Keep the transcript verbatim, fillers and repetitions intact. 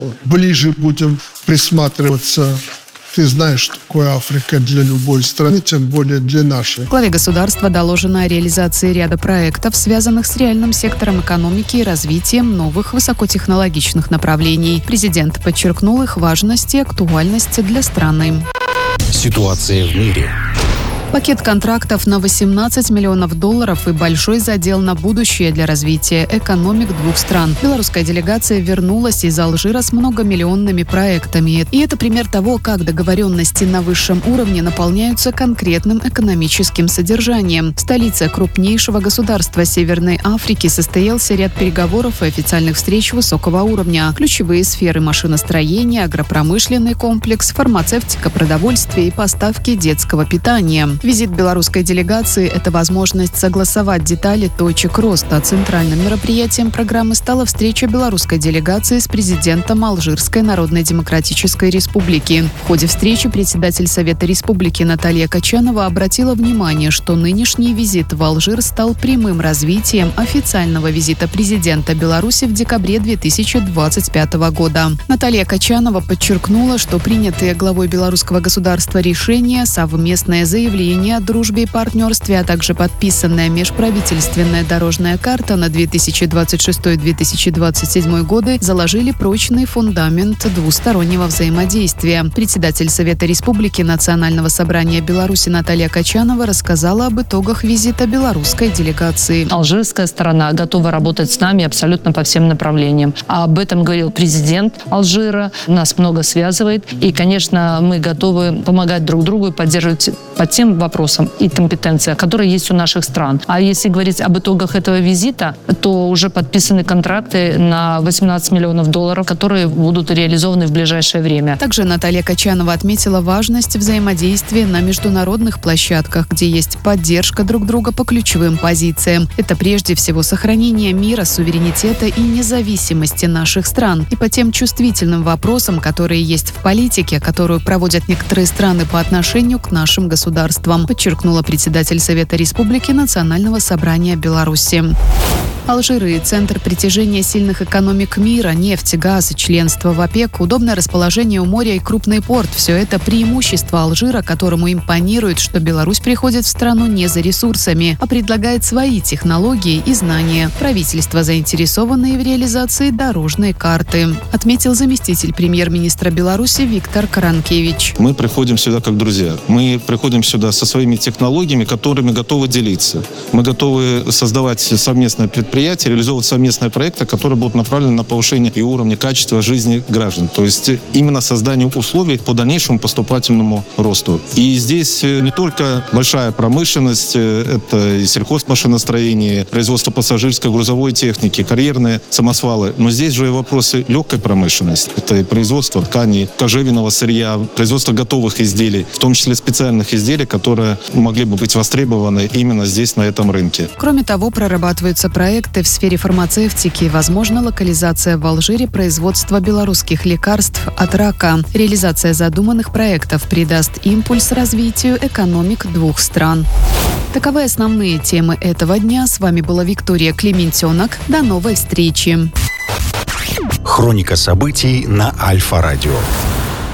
ближе будем присматриваться. Ты знаешь, что такое Африка для любой страны, тем более для нашей. Главе государства доложено о реализации ряда проектов, связанных с реальным сектором экономики и развитием новых высокотехнологичных направлений. Президент подчеркнул их важность и актуальность для страны. Ситуация в мире. Пакет контрактов на восемнадцать миллионов долларов и большой задел на будущее для развития экономик двух стран. Белорусская делегация вернулась из Алжира с многомиллионными проектами. И это пример того, как договоренности на высшем уровне наполняются конкретным экономическим содержанием. В столице крупнейшего государства Северной Африки состоялся ряд переговоров и официальных встреч высокого уровня. Ключевые сферы машиностроения, агропромышленный комплекс, фармацевтика, продовольствие и поставки детского питания. Визит белорусской делегации – это возможность согласовать детали точек роста. Центральным мероприятием программы стала встреча белорусской делегации с президентом Алжирской Народной Демократической Республики. В ходе встречи председатель Совета Республики Наталья Качанова обратила внимание, что нынешний визит в Алжир стал прямым развитием официального визита президента Беларуси в декабре две тысячи двадцать пятого года. Наталья Качанова подчеркнула, что принятые главой белорусского государства решения, совместное заявление о дружбе и партнерстве, а также подписанная межправительственная дорожная карта на две тысячи двадцать шестой — две тысячи двадцать седьмой годы заложили прочный фундамент двустороннего взаимодействия. Председатель Совета Республики Национального собрания Беларуси Наталья Качанова рассказала об итогах визита белорусской делегации. Алжирская сторона готова работать с нами абсолютно по всем направлениям. А об этом говорил президент Алжира. Нас много связывает. И, конечно, мы готовы помогать друг другу и поддерживать по тем вопросам и компетенциям, которые есть у наших стран. А если говорить об итогах этого визита, то уже подписаны контракты на восемнадцать миллионов долларов, которые будут реализованы в ближайшее время. Также Наталья Качанова отметила важность взаимодействия на международных площадках, где есть поддержка друг друга по ключевым позициям. Это прежде всего сохранение мира, суверенитета и независимости наших стран. И по тем чувствительным вопросам, которые есть в политике, которую проводят некоторые страны по отношению к нашим государствам, подчеркнула председатель Совета Республики Национального собрания Беларуси. Алжир и центр притяжения сильных экономик мира, нефть, газ, членство в ОПЕК, удобное расположение у моря и крупный порт – все это преимущество Алжира, которому импонирует, что Беларусь приходит в страну не за ресурсами, а предлагает свои технологии и знания. Правительство заинтересовано и в реализации дорожной карты, отметил заместитель премьер-министра Беларуси Виктор Каранкевич. Мы приходим сюда как друзья. Мы приходим сюда со своими технологиями, которыми готовы делиться. Мы готовы создавать совместное предприятие, реализовывать совместные проекты, которые будут направлены на повышение и уровня качества жизни граждан. То есть именно создание условий по дальнейшему поступательному росту. И здесь не только большая промышленность, это и сельхозмашиностроение, производство пассажирской грузовой техники, карьерные самосвалы, но здесь же и вопросы легкой промышленности. Это и производство тканей, кожевенного сырья, производство готовых изделий, в том числе специальных изделий, которые могли бы быть востребованы именно здесь, на этом рынке. Кроме того, прорабатываются проекты в сфере фармацевтики. Возможно, локализация в Алжире производства белорусских лекарств от рака. Реализация задуманных проектов придаст импульс развитию экономик двух стран. Таковы основные темы этого дня. С вами была Виктория Клементенок. До новой встречи. Хроника событий на Альфа-радио.